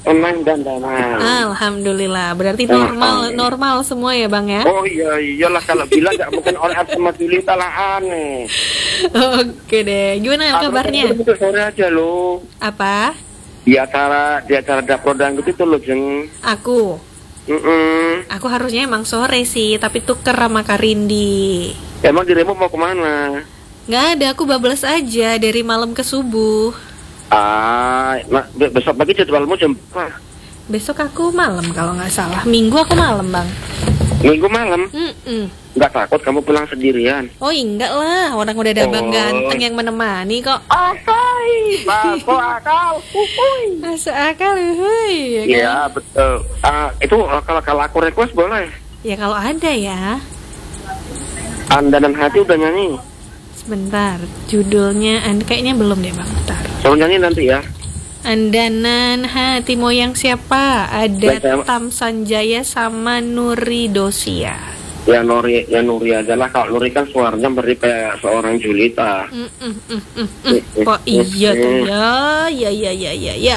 tenang dan damai. Alhamdulillah, berarti normal semua ya Bang ya? Oh iyalah kalau bilang nggak mungkin orang sama Julita lah aneh. Oke deh, gimana kabarnya? Aku sore aja lo. Apa? Di acara dapur dangdut itu lo jeng. Aku harusnya emang sore sih, tapi tuker sama Karindi. Emang dirimu mau kemana? Nggak ada, aku bablas aja dari malam ke subuh. Besok pagi jadwalmu jam berapa? Besok aku malam kalau nggak salah. Minggu aku malam Bang. Minggu malam? Nggak takut kamu pulang sendirian? Oh enggak lah, orang udah ada Bang ganteng yang menemani kok. Masuk akal, Masuk akal, ya kan? Iya betul. Itu kalau aku request boleh? Ya kalau ada ya. Andanan Hati udah nyanyi? Sebentar, judulnya kayaknya belum deh Bang. Bentar. Suruh nyanyi nanti ya. Andanan Hati moyang siapa? Ada Tam Sanjaya sama Nuri Dosia. Ya Nuri aja lah. Kalau Nuri kan suaranya beri kayak seorang Julita. Kok iya tuh ya.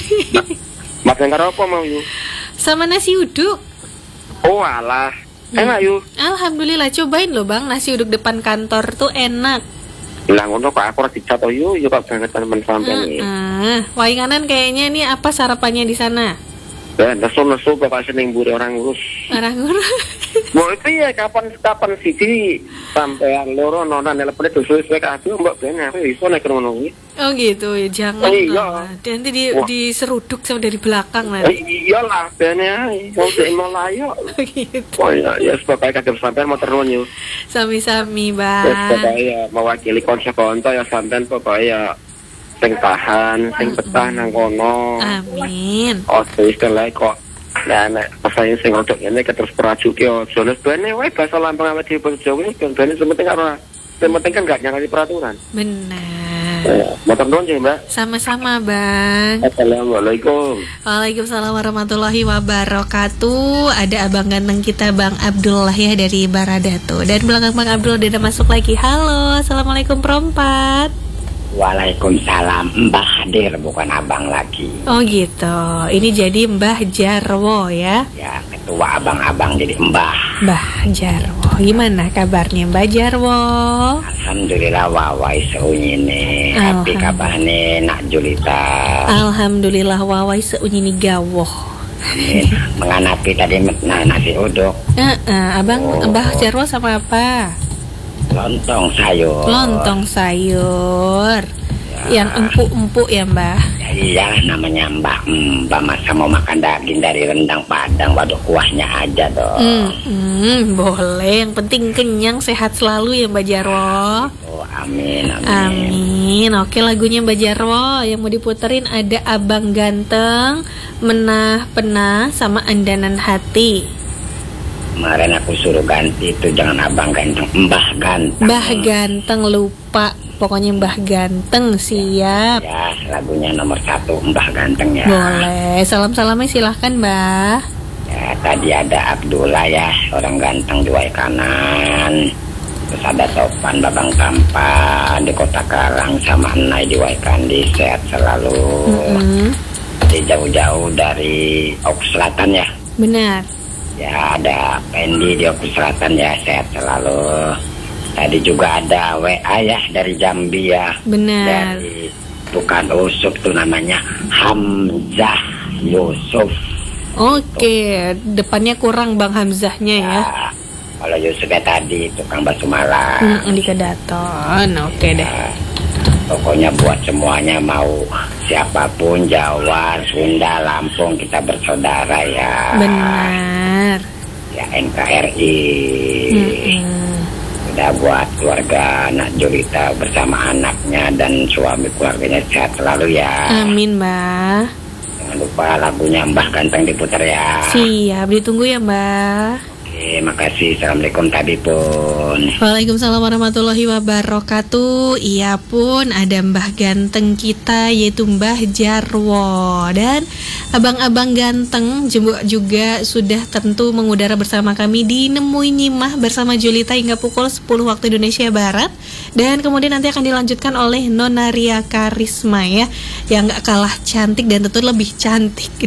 Makan karo apa mau yuk? Sama nasi uduk. Oh alah, enak yuk. Alhamdulillah, cobain loh Bang, nasi uduk depan kantor tuh enak. Lah ngono kok aku ora dicat yuk kok banget teman sampean iki. Wainganan kayaknya nih apa sarapannya di sana? Ya, nesu bapak seneng mburi orang ngurus. Orang ngurus. Mau itu ya kapan siji sampean loro nona nelepone suwe-suwe kabeh mbok ben aku iso nek ngono kuwi. Oh gitu ya, jangan. Iya. Nanti diseruduk sama dari belakang nanti. Iyalah ben ae wong sing melayu. Gitu. Oh ya sebab kagem sampean motor nuwun yuk. Sami-sami, Bang. Sebab ya mewakili konco-konco ya sampean pokoke ya sing tahan, sing betah nang kono. Amin. Oh, istilah kok. Nek pasae sing untuk ngene terus prajuki ojo les bene wae basa Lampung awake dhewe Jawa iki bene sementing karo sementing kan gak nyangani peraturan. Benar. Motor nuwun ya, Mbak. Sama-sama, Bang. Assalamualaikum. Waalaikumsalam warahmatullahi wabarakatuh. Ada abang ganteng kita Bang Abdullah ya dari Baradato. Dan belakang Bang Abdullah udah masuk lagi. Halo, assalamualaikum Perempat. Waalaikumsalam, Mbah Hadir bukan abang lagi. Oh gitu, ini jadi Mbah Jarwo ya? Ya, ketua abang-abang jadi Mbah. Mbah Jarwo, gimana kabarnya Mbah Jarwo? Alhamdulillah wawai seunyi nih. Tapi kabarnya nak Julita. Alhamdulillah wawai seunyi nih gawoh. Amin. Menganapi tadi nasi uduk. Abang Mbah Jarwo sama apa? Lontong sayur. Ya. Yang empuk-empuk ya Mbah. Ya iyalah namanya Mbah masa mau makan daging dari rendang Padang. Waduh kuahnya aja dong. Boleh, yang penting kenyang sehat selalu ya Mbak Jarwo. Oh amin. Oke, lagunya Mbak Jarwo yang mau diputerin ada Abang Ganteng, Menah Penah sama Andanan Hati. Kemarin aku suruh ganti itu jangan Abang Ganteng, Mbah Ganteng. Mbah Ganteng lupa, pokoknya Mbah Ganteng siap. Ya, lagunya nomor 1 Mbah Ganteng ya. Boleh, salam-salamnya silahkan Mbah. Ya, tadi ada Abdullah ya, orang ganteng di wae kanan. Terus ada Topan Babang Tampan di Kota Karang sama Enai di wae kandi, sehat selalu. Jadi jauh-jauh dari Oku Selatan ya. Benar. Ya ada Pendi di Oku Selatan ya, sehat selalu. Tadi juga ada WA ya dari Jambi ya. Benar. Dari bukan Usuf tuh namanya Hamzah Yusuf. Oke, depannya kurang Bang Hamzahnya ya. Kalau Yusufnya tadi tukang bakso Malang. Di Kedaton. Oke deh. Pokoknya buat semuanya mau siapapun Jawa, Sunda, Lampung kita bersaudara ya. Benar. Ya NKRI. Udah buat keluarga Nak Julita bersama anaknya dan suami keluarganya sehat selalu ya. Amin Mbah. Jangan lupa lagunya Mbah Ganteng diputar ya. Siap, ditunggu ya Mbah. Oke, makasih. Assalamualaikum tadi pun. Waalaikumsalam warahmatullahi wabarakatuh. Iya pun ada Mbah Ganteng kita yaitu Mbah Jarwo. Dan abang-abang ganteng juga sudah tentu mengudara bersama kami di Nemuin Nyimah bersama Julita hingga pukul 10 waktu Indonesia Barat. Dan kemudian nanti akan dilanjutkan oleh Nona Ria Karisma ya, yang gak kalah cantik dan tentu lebih cantik